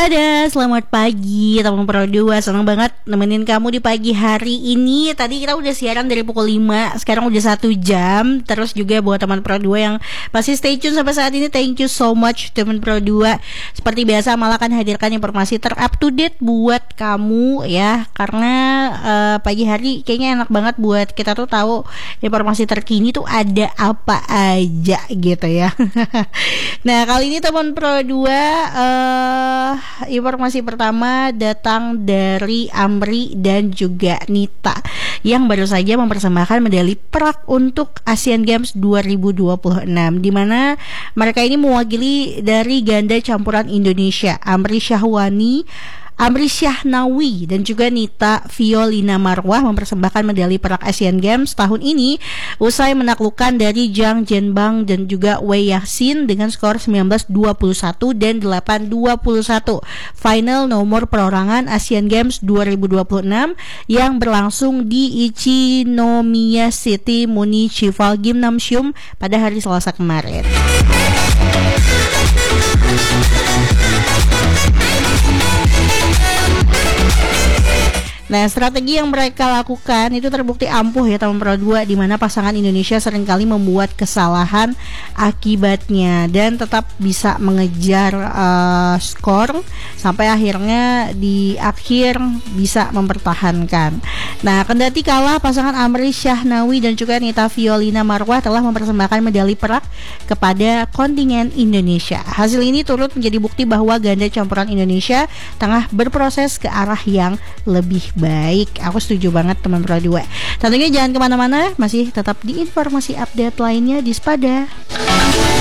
Waspada, selamat pagi teman Pro 2. Senang banget nemenin kamu di pagi hari ini. Tadi kita udah siaran dari pukul 5, sekarang udah 1 jam. Terus juga buat teman Pro 2 yang masih stay tune sampai saat ini, thank you so much teman Pro 2. Seperti biasa malah akan hadirkan informasi ter-up to date buat kamu ya. Karena pagi hari kayaknya enak banget buat kita tuh tahu informasi terkini tuh ada apa aja gitu ya. Nah, kali ini teman Pro 2 informasi pertama datang dari Amri dan juga Nita yang baru saja mempersembahkan medali perak untuk Asian Games 2026, di mana mereka ini mewakili dari ganda campuran Indonesia. Amri Syahnawi dan juga Nita Violina Marwah mempersembahkan medali perak Asian Games tahun ini usai menaklukkan dari Zhang Zhenbang dan juga Wei Yaxin dengan skor 19-21 dan 8-21. Final nomor perorangan Asian Games 2026 yang berlangsung di Ichinomiya City Municipal Gymnasium pada hari Selasa kemarin. Nah, strategi yang mereka lakukan itu terbukti ampuh ya teman Pro 2, di mana pasangan Indonesia seringkali membuat kesalahan akibatnya dan tetap bisa mengejar skor sampai akhirnya di akhir bisa mempertahankan. Nah, kendati kalah, pasangan Amri Syahnawi dan juga Nita Violina Marwah telah mempersembahkan medali perak kepada kontingen Indonesia. Hasil ini turut menjadi bukti bahwa ganda campuran Indonesia tengah berproses ke arah yang lebih baik. Aku setuju banget teman Pro 2. Tentunya jangan kemana-mana, masih tetap di informasi update lainnya di Waspada.